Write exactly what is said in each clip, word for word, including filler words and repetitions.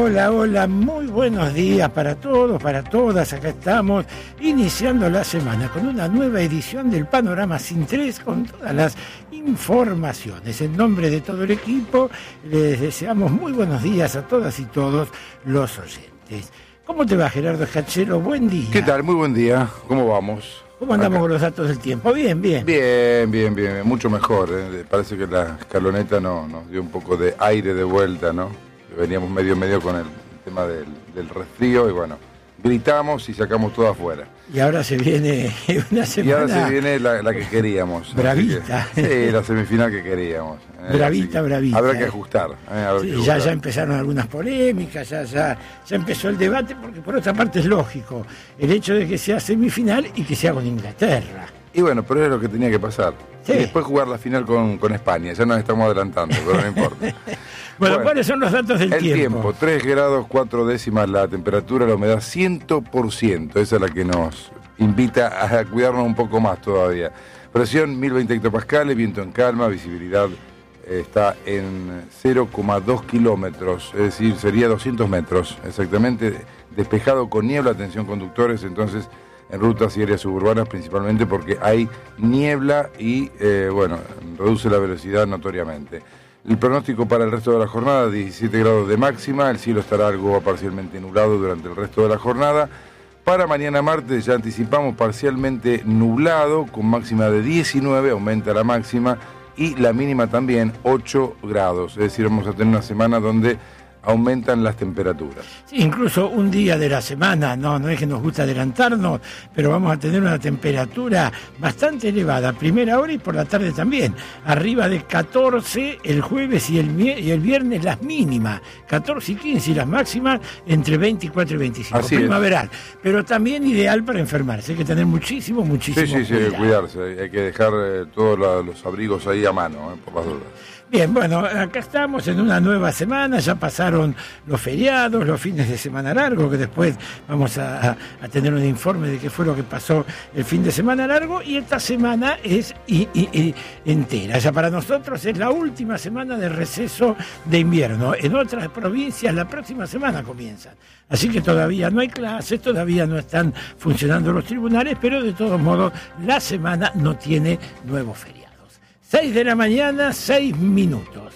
hola, hola, muy buenos días para todos, para todas. Acá estamos iniciando la semana con una nueva edición del Panorama Sin Tres, con todas las informaciones. En nombre de todo el equipo, les deseamos muy buenos días a todas y todos los oyentes. ¿Cómo te va, Gerardo Escachero? Buen día. ¿Qué tal? Muy buen día. ¿Cómo vamos? ¿Cómo andamos Acá. Con los datos del tiempo? Bien, bien. Bien, bien, bien. Mucho mejor. ¿eh? Parece que la escaloneta no, nos dio un poco de aire de vuelta, ¿no? Veníamos medio, medio con el tema del, del resfrío y bueno, gritamos y sacamos todo afuera. Y ahora se viene una semana... Y ahora se viene la, la que queríamos. Bravita. Que, sí, la semifinal que queríamos. ¿eh? Bravita, bravita. Habrá que ajustar. ¿eh? Habrá Sí, que ya, ajustar. ya empezaron algunas polémicas, ya, ya, ya empezó el debate, porque por otra parte es lógico el hecho de que sea semifinal y que sea con Inglaterra. Y bueno, pero es lo que tenía que pasar. Sí. Y después jugar la final con, con España. Ya nos estamos adelantando, pero no importa. Bueno, Bueno, ¿cuáles son los datos del El tiempo? tiempo, tres grados, cuatro décimas la temperatura, la humedad cien por ciento. Esa es la que nos invita a cuidarnos un poco más todavía. Presión mil veinte hectopascales, viento en calma, visibilidad eh, está en cero coma dos kilómetros, es decir, sería doscientos metros exactamente, despejado con niebla, atención conductores, entonces en rutas y áreas suburbanas principalmente porque hay niebla y, eh, bueno, reduce la velocidad notoriamente. El pronóstico para el resto de la jornada, diecisiete grados de máxima, el cielo estará algo parcialmente nublado durante el resto de la jornada. Para mañana martes ya anticipamos parcialmente nublado, con máxima de diecinueve, aumenta la máxima, y la mínima también ocho grados, es decir, vamos a tener una semana donde aumentan las temperaturas. Sí, incluso un día de la semana, no, no es que nos gusta adelantarnos, pero vamos a tener una temperatura bastante elevada, primera hora y por la tarde también, arriba de catorce el jueves y el, y el viernes las mínimas, catorce y quince, y las máximas entre veinticuatro y veinticinco, Así primaveral, es. Pero también ideal para enfermarse, hay que tener muchísimo, muchísimo Sí, sí, sí, hay que cuidarse, hay que dejar eh, todos la, los abrigos ahí a mano, eh, por las dudas. Bien, bueno, acá estamos en una nueva semana, ya pasaron los feriados, los fines de semana largo, que después vamos a, a tener un informe de qué fue lo que pasó el fin de semana largo, y esta semana es y, y, y entera. Ya para nosotros es la última semana de receso de invierno. En otras provincias la próxima semana comienzan. Así que todavía no hay clases, todavía no están funcionando los tribunales, pero de todos modos la semana no tiene nuevos feriados. seis de la mañana, seis minutos.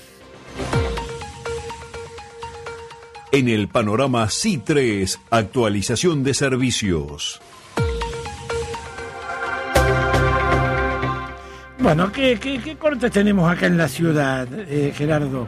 En el panorama C tres, actualización de servicios. Bueno, ¿qué, qué, qué cortes tenemos acá en la ciudad, eh, Gerardo?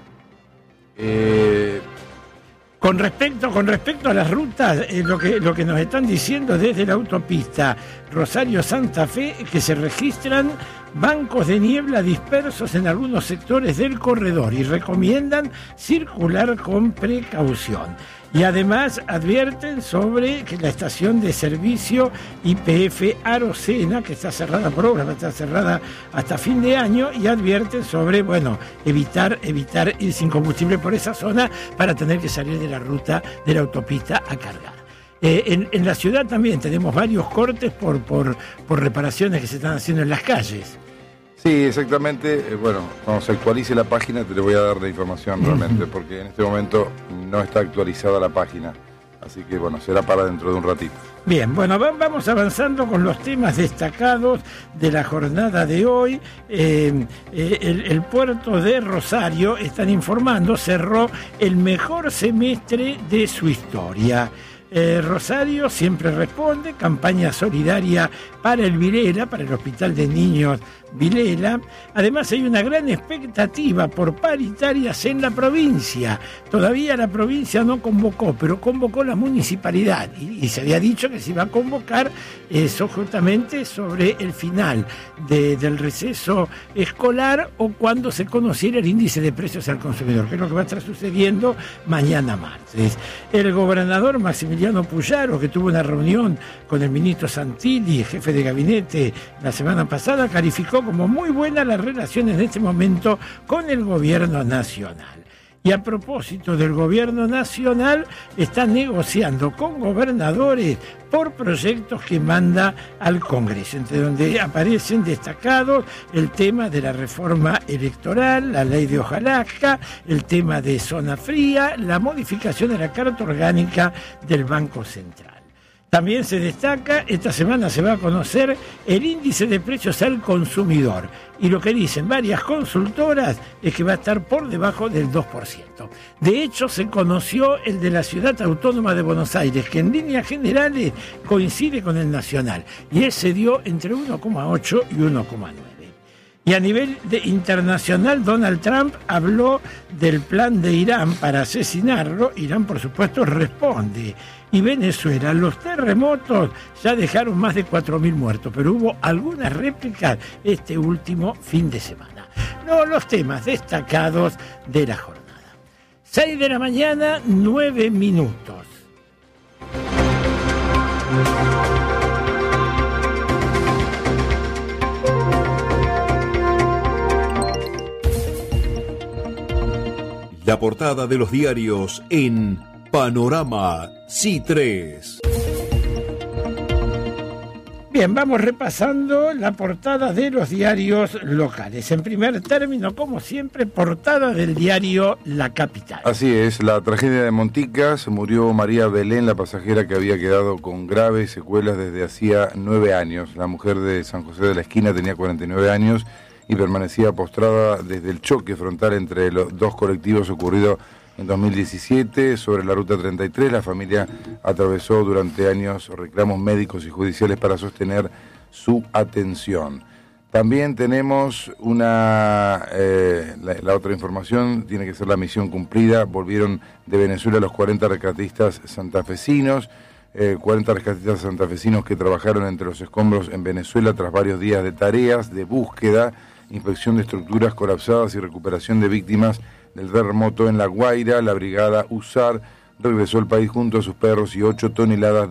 Eh... Con respecto, con respecto a las rutas, eh, lo que, lo que nos están diciendo desde la autopista Rosario-Santa Fe, que se registran bancos de niebla dispersos en algunos sectores del corredor y recomiendan circular con precaución. Y además advierten sobre que la estación de servicio Y P F Arocena, que está cerrada por obra, está cerrada hasta fin de año, y advierten sobre, bueno, evitar, evitar ir sin combustible por esa zona para tener que salir de la ruta de la autopista a cargar. Eh, en, en la ciudad también tenemos varios cortes por, por, por reparaciones que se están haciendo en las calles. Sí, exactamente. Eh, bueno, cuando se actualice la página te le voy a dar la información realmente, porque en este momento no está actualizada la página. Así que bueno, será para dentro de un ratito. Bien, bueno, va, vamos avanzando con los temas destacados de la jornada de hoy. Eh, eh, el, el puerto de Rosario, están informando, cerró el mejor semestre de su historia. Eh, Rosario siempre responde, campaña solidaria para el Vilela, para el Hospital de Niños Vilela. Además hay una gran expectativa por paritarias en la provincia. Todavía la provincia no convocó, pero convocó la municipalidad y, y se había dicho que se iba a convocar eso justamente sobre el final de, del receso escolar o cuando se conociera el índice de precios al consumidor, que es lo que va a estar sucediendo mañana martes. El gobernador Maximiliano Puyaro, que tuvo una reunión con el ministro Santilli, jefe de gabinete, la semana pasada, calificó como muy buenas las relaciones en este momento con el gobierno nacional. Y a propósito del gobierno nacional, está negociando con gobernadores por proyectos que manda al Congreso, entre donde aparecen destacados el tema de la reforma electoral, la ley de hojarasca, el tema de zona fría, la modificación de la Carta Orgánica del Banco Central. También se destaca, esta semana se va a conocer el índice de precios al consumidor, y lo que dicen varias consultoras es que va a estar por debajo del dos por ciento. De hecho, se conoció el de la Ciudad Autónoma de Buenos Aires, que en líneas generales coincide con el nacional, y él se dio entre uno coma ocho y uno coma nueve. Y a nivel de internacional, Donald Trump habló del plan de Irán para asesinarlo. Irán, por supuesto, responde. Y Venezuela, los terremotos ya dejaron más de cuatro mil muertos, pero hubo algunas réplicas este último fin de semana. No, los temas destacados de la jornada. seis de la mañana, nueve minutos. La portada de los diarios en Panorama C tres. Bien, vamos repasando la portada de los diarios locales. En primer término, como siempre, portada del diario La Capital. Así es, la tragedia de Monticas, murió María Belén, la pasajera que había quedado con graves secuelas desde hacía nueve años. La mujer de San José de la Esquina tenía cuarenta y nueve años y permanecía postrada desde el choque frontal entre los dos colectivos ocurrido en dos mil diecisiete sobre la Ruta treinta y tres. La familia atravesó durante años reclamos médicos y judiciales para sostener su atención. También tenemos una, eh, la, la otra información, tiene que ser la misión cumplida. Volvieron de Venezuela los cuarenta rescatistas santafesinos, eh, cuarenta rescatistas santafesinos que trabajaron entre los escombros en Venezuela tras varios días de tareas de búsqueda, inspección de estructuras colapsadas y recuperación de víctimas del terremoto en La Guaira. La brigada U S A R regresó al país junto a sus perros y ocho toneladas